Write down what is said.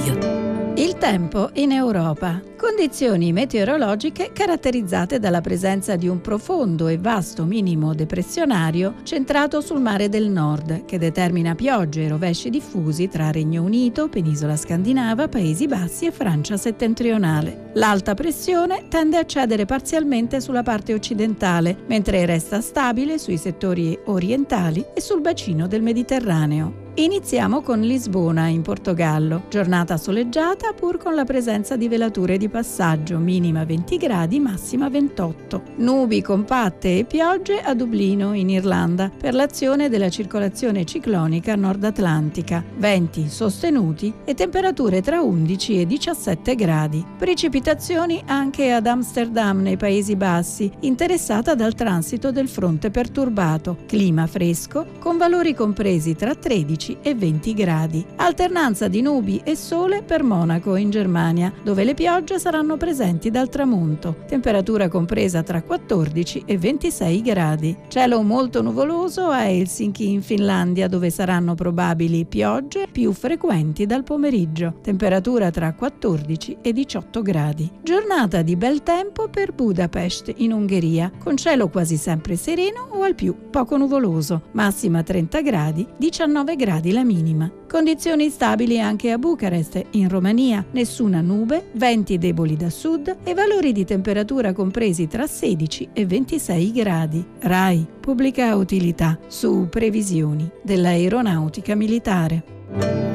Radio. Il tempo in Europa. Condizioni meteorologiche caratterizzate dalla presenza di un profondo e vasto minimo depressionario centrato sul mare del nord, che determina piogge e rovesci diffusi tra Regno Unito, penisola scandinava, Paesi Bassi e Francia settentrionale. L'alta pressione tende a cedere parzialmente sulla parte occidentale, mentre resta stabile sui settori orientali e sul bacino del Mediterraneo. Iniziamo con Lisbona, in Portogallo. Giornata soleggiata pur con la presenza di velature di passaggio, minima 20 gradi, massima 28. Nubi compatte e piogge a Dublino, in Irlanda, per l'azione della circolazione ciclonica nord-atlantica. Venti sostenuti e temperature tra 11 e 17 gradi. Precipitazioni anche ad Amsterdam, nei Paesi Bassi, interessata dal transito del fronte perturbato. Clima fresco, con valori compresi tra 13 e 20 gradi. Alternanza di nubi e sole per Monaco, in Germania, dove le piogge saranno presenti dal tramonto. Temperatura compresa tra 14 e 26 gradi. Cielo molto nuvoloso a Helsinki, in Finlandia, dove saranno probabili piogge più frequenti dal pomeriggio. Temperatura tra 14 e 18 gradi. Giornata di bel tempo per Budapest, in Ungheria, con cielo quasi sempre sereno o al più poco nuvoloso. Massima 30 gradi, 19 gradi la minima. Condizioni stabili anche a Bucarest, in Romania. Nessuna nube, venti deboli da sud e valori di temperatura compresi tra 16 e 26 gradi. RAI, pubblica utilità, su previsioni dell'aeronautica militare.